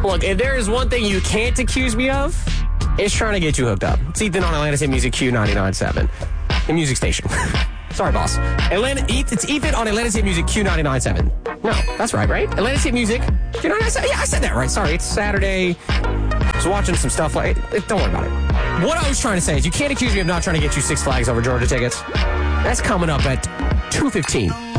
Look, if there is one thing you can't accuse me of, it's trying to get you hooked up. It's Ethan on Atlanta's Hit Music Q99.7. The music station. Sorry, boss. It's Ethan on Atlanta's Hit Music Q99.7. No, that's right? Atlanta's Hit Music Q99.7. Yeah, I said that right. Sorry, it's Saturday. I was watching some stuff. Don't worry about it. What I was trying to say is you can't accuse me of not trying to get you Six Flags Over Georgia tickets. That's coming up at 2:15.